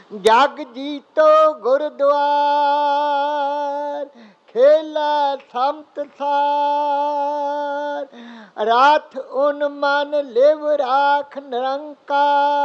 जग जीतो गुरुद्वार, खेला समत सार। रात उन मन लिव राख निरंकार,